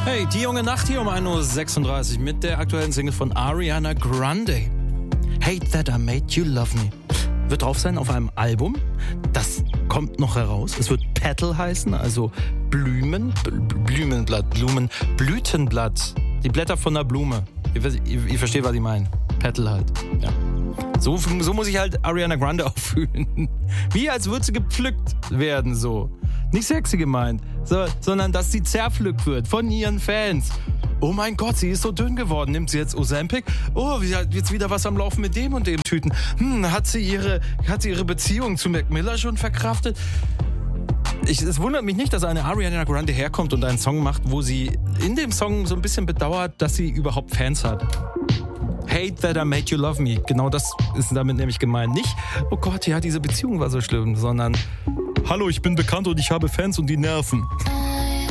Hey, die junge Nacht hier um 1.36 Uhr mit der aktuellen Single von Ariana Grande. Hate That I Made You Love Me. Wird drauf sein auf einem Album. Das kommt noch heraus. Es wird Petal heißen, also Blütenblatt. Die Blätter von einer Blume. Ihr versteht, was ich meine. Petal halt, ja. So muss ich halt Ariana Grande auch fühlen. Wie als würde sie gepflückt werden, so. Nicht sexy gemeint, sondern dass sie zerpflückt wird von ihren Fans. Oh mein Gott, sie ist so dünn geworden. Nimmt sie jetzt Ozempic? Oh, jetzt wieder was am Laufen mit dem und dem Tüten. Hat sie ihre Beziehung zu Mac Miller schon verkraftet? Es wundert mich nicht, dass eine Ariana Grande herkommt und einen Song macht, wo sie in dem Song so ein bisschen bedauert, dass sie überhaupt Fans hat. Hate That I Made You Love Me. Genau das ist damit nämlich gemeint. Nicht, oh Gott, ja, diese Beziehung war so schlimm, sondern hallo, ich bin bekannt und ich habe Fans und die nerven.